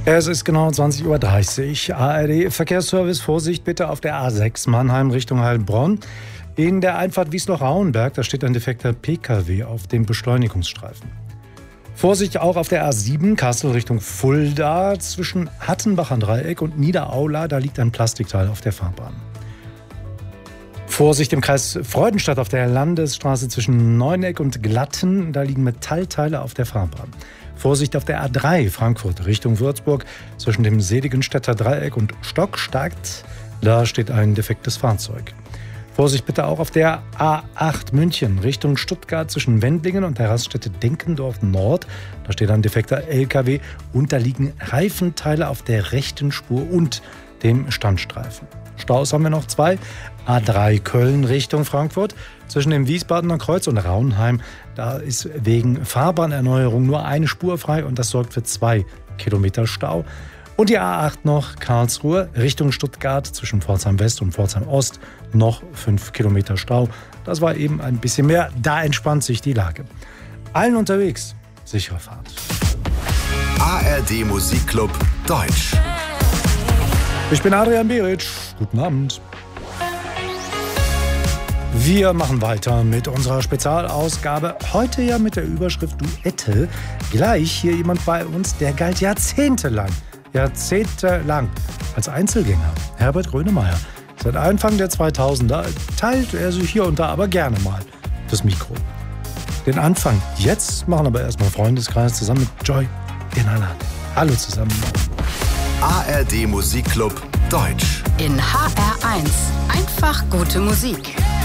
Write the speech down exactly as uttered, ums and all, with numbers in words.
Es ist genau zwanzig Uhr dreißig. A R D Verkehrsservice, Vorsicht bitte auf der A sechs Mannheim Richtung Heilbronn. In der Einfahrt Wiesloch-Rauenberg, da steht ein defekter P K W auf dem Beschleunigungsstreifen. Vorsicht auch auf der A sieben Kassel Richtung Fulda. Zwischen Hattenbacher Dreieck und Niederaula, da liegt ein Plastikteil auf der Fahrbahn. Vorsicht im Kreis Freudenstadt auf der Landesstraße zwischen Neueneck und Glatten, da liegen Metallteile auf der Fahrbahn. Vorsicht auf der A drei Frankfurt Richtung Würzburg zwischen dem Seligenstädter Dreieck und Stockstadt, da steht ein defektes Fahrzeug. Vorsicht bitte auch auf der A acht München Richtung Stuttgart zwischen Wendlingen und der Raststätte Denkendorf Nord. Da steht ein defekter L K W und da liegen Reifenteile auf der rechten Spur und dem Standstreifen. Staus haben wir noch zwei. A drei Köln Richtung Frankfurt zwischen dem Wiesbadener Kreuz und Raunheim. Da ist wegen Fahrbahnerneuerung nur eine Spur frei und das sorgt für zwei Kilometer Stau. Und die A acht noch Karlsruhe Richtung Stuttgart zwischen Pforzheim West und Pforzheim Ost noch fünf Kilometer Stau. Das war eben ein bisschen mehr. Da entspannt sich die Lage. Allen unterwegs, sichere Fahrt. A R D Musikclub Deutsch. Ich bin Adrian Beric. Guten Abend. Wir machen weiter mit unserer Spezialausgabe. Heute ja mit der Überschrift Duette. Gleich hier jemand bei uns, der galt jahrzehntelang, jahrzehntelang als Einzelgänger. Herbert Grönemeyer. Seit Anfang der zweitausender teilt er sich hier und da aber gerne mal das Mikro. Den Anfang jetzt machen aber erstmal Freundeskreis zusammen mit Joy Denala. Hallo zusammen. A R D Musikclub Deutsch. In H R eins. Einfach gute Musik.